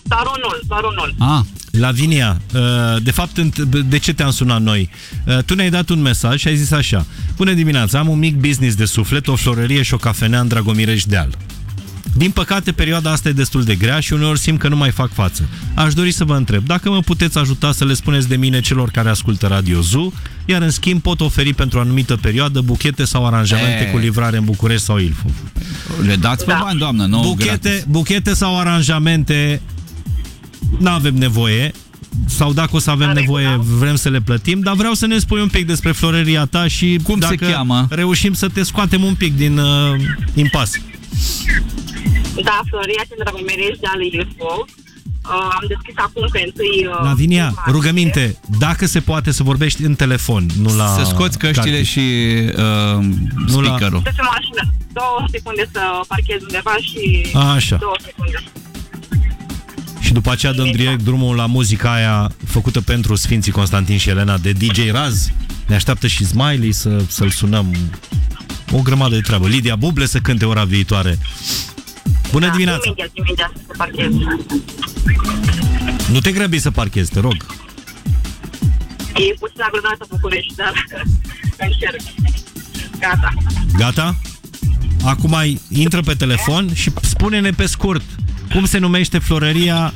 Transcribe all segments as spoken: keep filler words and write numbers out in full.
Doar unul, doar unul. Ah. Lavinia, de fapt, de ce te-am sunat noi? Tu ne-ai dat un mesaj și ai zis așa: bună dimineața, am un mic business de suflet, o florărie și o cafenea în Dragomireș Deal. Din păcate, perioada asta e destul de grea și uneori simt că nu mai fac față. Aș dori să vă întreb dacă mă puteți ajuta să le spuneți de mine celor care ascultă Radio Zoo, iar în schimb pot oferi pentru o anumită perioadă buchete sau aranjamente e... cu livrare în București sau Ilfov. Le dați pe da. bani, doamnă, nu buchete, buchete sau aranjamente n-avem nevoie, sau dacă o să avem nevoie, vrem să le plătim, dar vreau să ne spui un pic despre florăria ta și cum dacă se cheamă? Reușim să te scoatem un pic din uh, impas. Da, florăria din Dragomireș Deal Ilfov. Uh, am deschis acum pe întâi... Uh, Lavinia, rugăminte, dacă se poate să vorbești în telefon, nu la... Să scoți căștile și uh, speaker-ul. Să se mașină. Două secunde să parchez undeva și... Așa. Două secunde. Și după aceea dăm direct drumul la muzica aia făcută pentru Sfinții Constantin și Elena de D J Raz. Ne așteaptă și Smiley să, să-l sunăm. O grămadă de treabă. Lidia Buble să cânte ora viitoare. Bună da, dimineața! Imediat, imediat să parchez. Nu te grăbi să parchezi, te rog. E puțin aglomerată București, dar încerc. Gata. Gata? Acum ai, intră pe telefon și spune-ne pe scurt cum se numește florăria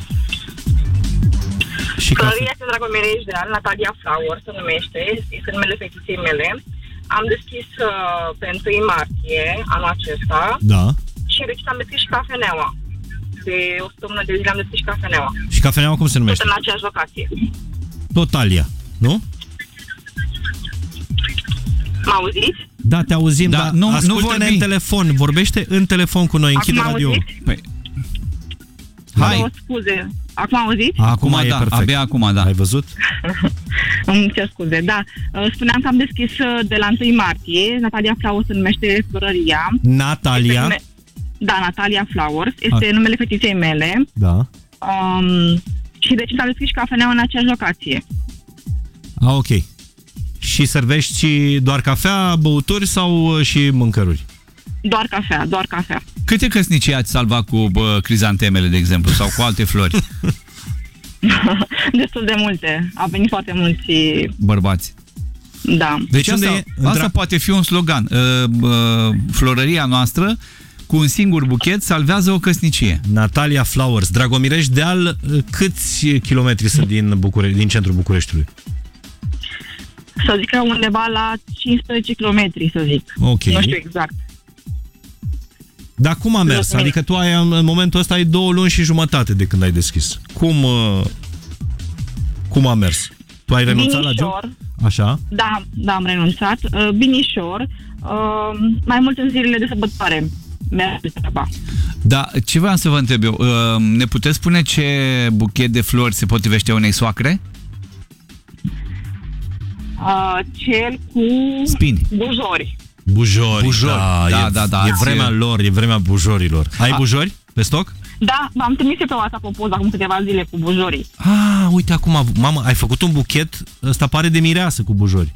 și Florăria din Dragomireș Deal, Natalia Flower se numește, este numele fetiței mele. Am deschis uh, pe întâi martie anul acesta. Da. Și deci am deschis și cafeneaua. De o săptămână de zile am deschis și cafeneaua. Și cafeneaua cum se numește? Tot în aceeași locație. Totalia, nu? Mă auziți? Da, te auzim, da, dar nu, ascultă-ne nu în telefon. Vorbește în telefon cu noi, închide radio. Păi. Hai. O, scuze. Acum auziți? Acum, acum e da, perfect. Abia acum, da. Ai văzut? Îmi cer scuze, da. Spuneam că am deschis de la întâi martie. Natalia Flowers se numește florăria. Natalia? Nume... Da, Natalia Flowers. Este A. numele fetiței mele. Da. Um, și deci am deschis și cafeneaua în aceeași locație. A, ok. Și servești și doar cafea, băuturi sau și mâncăruri? Doar cafea, doar cafea. Câte căsnicii ați salvat cu bă, crizantemele, de exemplu, sau cu alte flori? Destul de multe. A venit foarte mulți bărbați. Da. Deci, deci asta, e, asta întra... poate fi un slogan. Uh, uh, florăria noastră cu un singur buchet salvează o căsnicie. Natalia Flowers. Dragomireș Deal, câți kilometri sunt din, Bucure... din centrul Bucureștiului? Să zic că undeva la cincisprezece kilometri, să zic. Ok. Nu știu exact. Dar cum a mers? Adică tu ai, în momentul ăsta ai două luni și jumătate de când ai deschis. Cum, cum a mers? Tu ai renunțat Binișor, la job? Așa? Da, da, am renunțat. Uh, binișor, uh, mai mult în zilele de sărbătoare merge treaba. Da, ce vreau să vă întreb eu? Uh, ne puteți spune ce buchet de flori se potrivește unei soacre? Uh, cel cu spini. bujori. Bujori, bujori. Da, da, e, da, da. E vremea lor, e vremea bujorilor. Ai A. bujori pe stoc? Da, m-am trimis pe WhatsApp o poză acum câteva zile cu bujorii. Ah, uite acum, mamă, ai făcut un buchet, ăsta pare de mireasă cu bujori.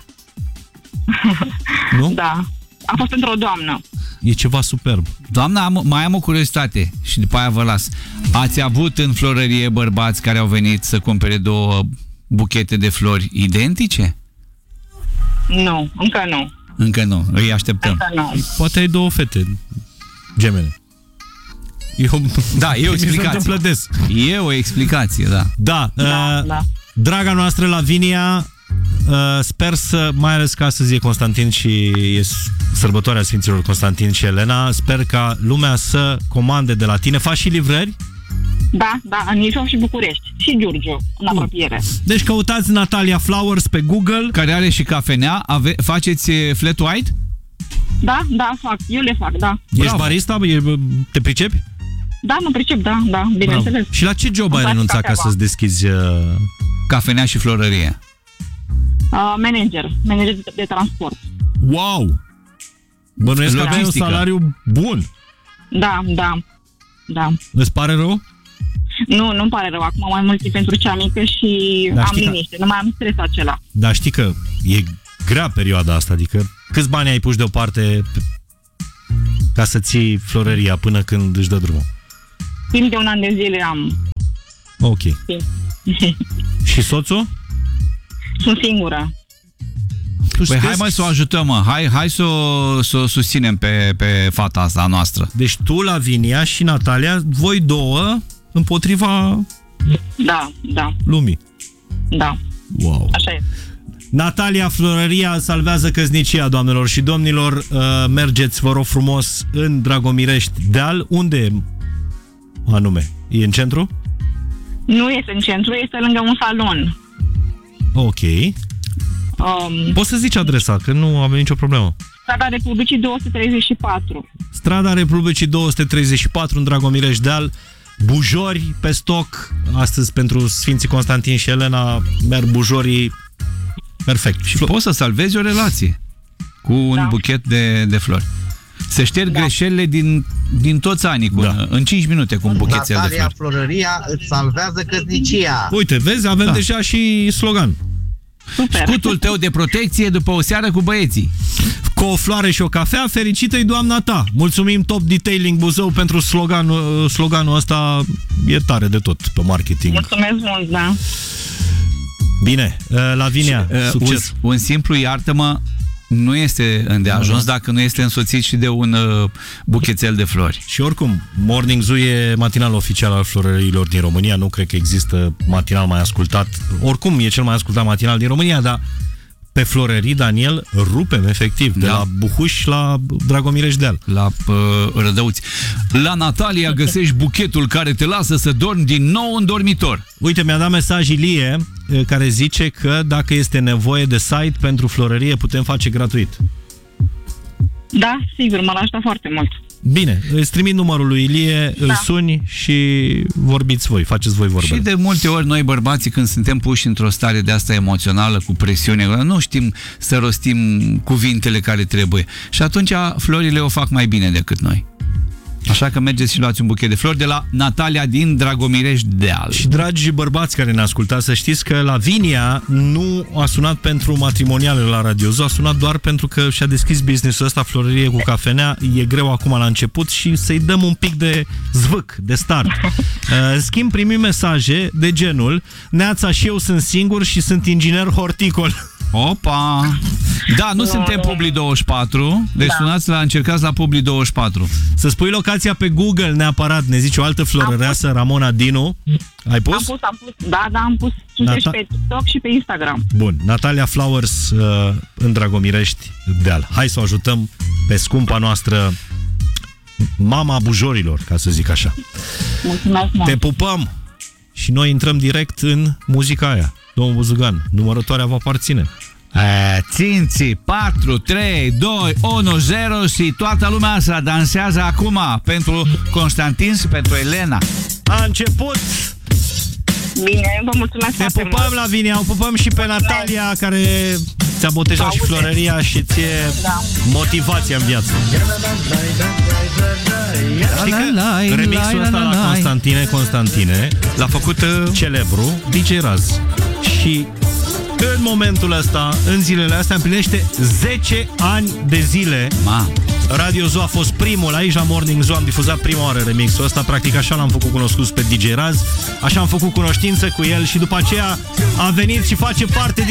Nu? Da, a fost pentru o doamnă. E ceva superb. Doamna, am, mai am o curiozitate și după aia vă las. Ați avut în florărie bărbați care au venit să cumpere două buchete de flori identice? Nu, încă nu. Încă nu, îi așteptăm. Încă nu. Poate ai două fete gemene. Eu, da, e o explicație. E o explicație, da. Da, da, uh, da. Draga noastră Lavinia, uh, sper să, mai ales că astăzi e Constantin și e sărbătoarea Sfinților Constantin și Elena, sper ca lumea să comande de la tine. Faci și livrări? Da, da, în Ilfov și București. Și Giurgiu, în apropiere. Deci căutați Natalia Flowers pe Google. Care are și cafenea. Ave- faceți flat white? Da, da, fac. Eu le fac, da. Ești Bravo. barista? Te pricepi? Da, mă pricep, da, da, bineînțeles. Și la ce job ai renunțat ca să-ți deschizi uh... cafenea și florărie? Uh, manager, manager de, de transport. Wow! Bănuiesc că aveai un salariu bun. Da, da, da. Îți pare rău? Nu, nu-mi pare rău. Acum mai mult timp pentru cea mică și da, am liniște. Că... Nu mai am stres acela. Dar știi că e grea perioada asta, adică câți bani ai pus deoparte ca să ții florăria până când își dă drumul? Timp de un an de zile am. Ok. Sim. Și soțul? Sunt singură. Tu Păi știi- hai, mă, să o ajutăm, mă. Hai, hai să o, să o susținem pe, pe fata asta a noastră. Deci tu, Lavinia și Natalia, voi două împotriva Da, da, lumii. da. Wow. Așa e. Natalia Florăria salvează căsnicia, doamnelor și domnilor. Uh, mergeți, vă rog frumos, în Dragomirești Deal. Unde anume? E în centru? Nu este în centru, este lângă un salon. Ok. Um, Poți să zici adresa, că nu avem nicio problemă. Strada Republicii două sute treizeci și patru. Strada Republicii două sute treizeci și patru în Dragomirești Deal. Bujori pe stoc. Astăzi pentru Sfinții Constantin și Elena merg bujorii. Perfect. Și poți să salvezi o relație cu un Da. buchet de, de flori. Se șterg Da. greșelile din, din toți anii cu, Da. în cinci minute cu un buchețel de Natalia flori. Florăria îți salvează căsnicia. Uite, vezi, avem Da. deja și slogan. Super. Scutul tău de protecție după o seară cu băieții. Cu o floare și o cafea, fericită-i doamna ta. Mulțumim Top Detailing Buzău pentru sloganul, sloganul ăsta. E tare de tot pe marketing. Mulțumesc mult, da. Bine, Lavinia, Uh, un, succes. un simplu iartă-mă nu este îndeajuns dacă nu este însoțit și de un uh, buchețel de flori. Și oricum, Morning Zoo e matinal oficial al florărilor din România. Nu cred că există matinal mai ascultat. Oricum, e cel mai ascultat matinal din România, dar pe florării, Daniel, rupem efectiv. De Da. la Buhuș la Dragomirești Deal. La uh, Rădăuți. La Natalia găsești buchetul care te lasă să dormi din nou în dormitor. Uite, mi-a dat mesaj Ilie, care zice că dacă este nevoie de site pentru florărie, putem face gratuit. Da, sigur, m-ar ajuta foarte mult. Bine, îți trimit numărul lui Ilie, îl Da. suni și vorbiți voi, faceți voi vorbele. Și de multe ori noi bărbații când suntem puși într-o stare de asta emoțională, cu presiune, nu știm să rostim cuvintele care trebuie. Și atunci florile o fac mai bine decât noi. Așa că mergeți și luați un buchet de flori de la Natalia din Dragomirești Deal. Și dragi bărbați care ne ascultați, să știți că Lavinia nu a sunat pentru matrimoniale la Radio Zoo, a sunat doar pentru că și-a deschis business-ul ăsta, florărie cu cafenea. E greu acum la început și să-i dăm un pic de zvâc, de start. În schimb, primim mesaje de genul: Neața, și eu sunt singur și sunt inginer horticol. Opa! Da, nu Nu, suntem nu. Publi douăzeci și patru, deci Da. sunați la, încercați la Publi douăzeci și patru. Să spui locația pe Google neapărat, ne zice o altă florăreasă, Ramona Dinu. Ai pus? Am pus, am pus, da, da, am pus. Sunteți Nata- pe TikTok și pe Instagram. Bun, Natalia Flowers uh, în Dragomirești Deal. Hai să o ajutăm pe scumpa noastră mama bujorilor, ca să zic așa. Mulțumesc mult. Te pupăm și noi intrăm direct în muzica aia. Domnul Buzugan, numărătoarea vă aparține. Ținții, patru, trei, doi, unu, zero și toată lumea asta dansează acum pentru Constantin și pentru Elena. A început! Bine, vă mulțumesc Te foarte pupăm, mult. Lavinia, o pupăm și pe Natalia, care ți-a botejat și Aude. florăria și ție Da. motivația în viață. Știi că La, la, remixul la, ăsta la, la la. Constantine, Constantine, L-a făcut uh, celebru D J Raz. Și în momentul ăsta, în zilele astea, împlinește zece ani de zile. ma. Radio Zoo a fost primul, aici la Morning Zoo am difuzat prima oară remixul ăsta, practic așa l-am făcut cunoscut pe D J Raz, așa am făcut cunoștință cu el și după aceea a venit și face parte din